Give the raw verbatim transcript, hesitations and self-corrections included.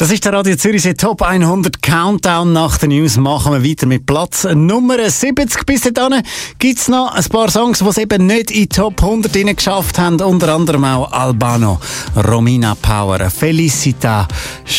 Das ist der Radio Zürich Top hundert Countdown. Nach den News machen wir weiter mit Platz Nummer siebzig. Bis dahin gibt es noch ein paar Songs, die es eben nicht in die Top hundert geschafft haben. Unter anderem auch Albano, Romina Power, Felicita.